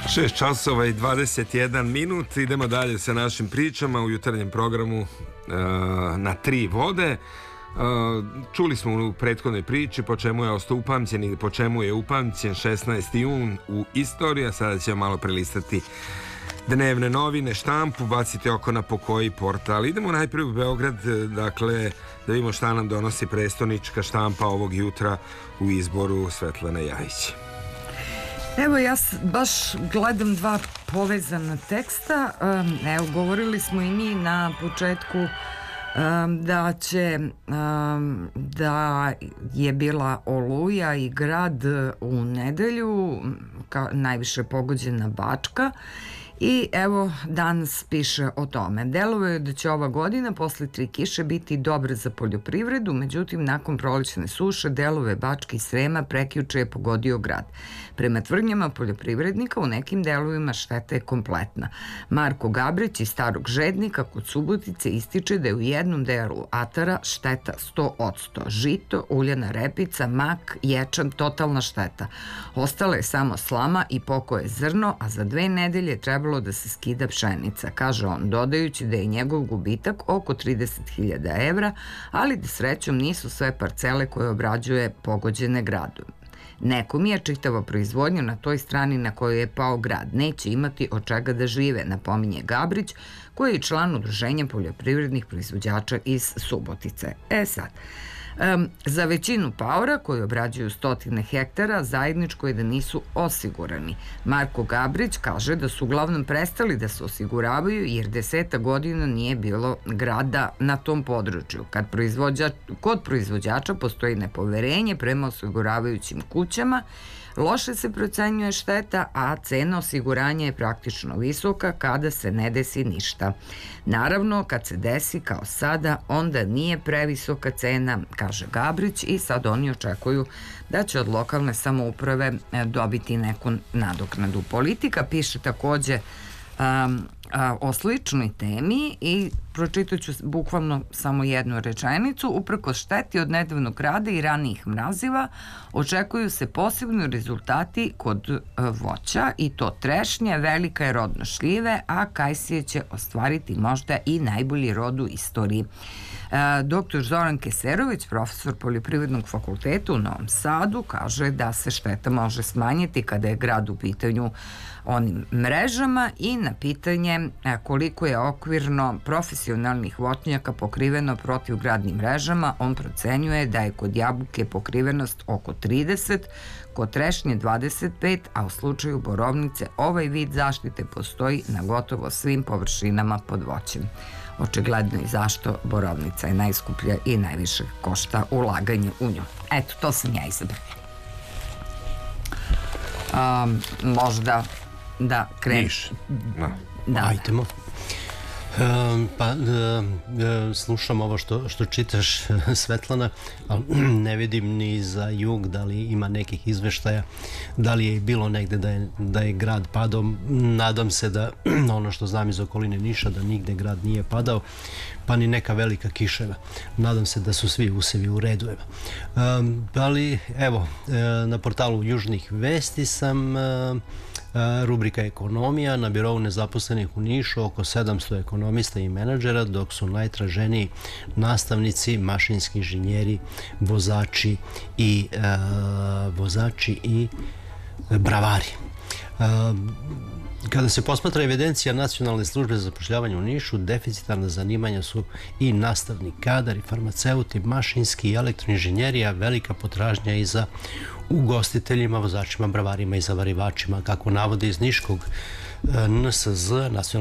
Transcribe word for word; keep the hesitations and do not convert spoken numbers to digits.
šest časova i dvadeset jedan minut. Idemo dalje sa našim pričama u jutarnjem programu e, na tri vode. E, čuli smo u prethodnoj priči po čemu je ostao upamćen i po čemu je upamćen šesnaesti jun u istoriji, a sada ćemo malo prelistati dnevne novine, štampu, bacite oko na pokoji portal. Idemo najprije u Beograd, dakle, da vidimo šta nam donosi prestonička štampa ovog jutra u izboru Svetlane Jajić. Evo, ja baš gledam dva povezana teksta. Evo, govorili smo i mi na početku da će da je bila Oluja i grad u nedelju, najviše pogođena Bačka. I evo, danas piše o tome. Deluje da će ova godina posle tri kiše biti dobra za poljoprivredu, međutim, nakon prolećne suše delove Bačke i Srema prekjuče je pogodio grad. Prema tvrdnjama poljoprivrednika, u nekim delovima šteta je kompletna. Marko Gabrić iz Starog Žednika kod Subotice ističe da je u jednom delu atara šteta sto posto. Žito, uljana repica, mak, ječam, totalna šteta. Ostala je samo slama i pokoje zrno, a za dve nedelje trebalo da se skida pšenica, kaže on, dodajući da je njegov gubitak oko trideset hiljada evra, ali da srećom nisu sve parcele koje obrađuje pogođene gradom. Nekom je čitava proizvodnja na toj strani na kojoj je pao grad. Neće imati od čega da žive, napominje Gabrić, koji je član udruženja poljoprivrednih proizvođača iz Subotice. E sad, Um, za većinu paora koji obrađuju stotine hektara zajedničko je da nisu osigurani. Marko Gabrić kaže da su uglavnom prestali da se osiguravaju jer deseta godina nije bilo grada na tom području. Kad proizvođač, kod proizvođača postoji nepoverenje prema osiguravajućim kućama, loše se procenjuje šteta, a cena osiguranja je praktično visoka kada se ne desi ništa. Naravno, kad se desi kao sada, onda nije previsoka cena, kaže Gabrić, i sad oni očekuju da će od lokalne samouprave dobiti neku nadoknadu. Politika piše takođe um, o sličnoj temi i pročitat ću bukvalno samo jednu rečenicu. Uprkos šteti od nedavnog grada i ranijih mraziva, očekuju se posebni rezultati kod voća i to trešnje, velika je rodno šljive, a kajsije će ostvariti možda i najbolji rod u istoriji. Doktor Zoran Keserović, profesor Poljoprivrednog fakulteta u Novom Sadu, kaže da se šteta može smanjiti kada je grad u pitanju onim mrežama i na pitanje koliko je okvirno profesionalnih voćnjaka pokriveno protivgradnim mrežama, on procenjuje da je kod jabuke pokrivenost oko trideset, kod trešnje dvadeset pet, a u slučaju borovnice ovaj vid zaštite postoji na gotovo svim površinama pod voćem. Očigledno i zašto borovnica je najskuplja i najviše košta ulaganje u nju. Eto, to sam ja izabrala. Um, možda da krenem. Niš. No. Da. Ajdemo. Um, pa uh, slušam ovo što, što čitaš, Svetlana, ali ne vidim ni za jug da li ima nekih izveštaja, da li je bilo negde da je, da je grad padao. Nadam se da ono što znam iz okoline Niša, da nigde grad nije padao, pa ni neka velika kiševa. Nadam se da su svi usevi u redujeva. Um, ali evo, na portalu Južnih vesti sam, rubrika ekonomija, na birovu nezaposlenih u Nišu oko sedamsto ekonomista i menadžera, dok su najtraženiji nastavnici, mašinski inženjeri, vozači i uh, vozači i bravari. Uh, Kada se posmatra evidencija Nacionalne službe za zapošljavanje u Nišu, deficitarna zanimanja su i nastavni kadar, i farmaceuti, mašinski i elektroinženjerija, velika potražnja i za ugostiteljima, vozačima, bravarima i zavarivačima, kako navode iz Niškog N S Z, Nacionalne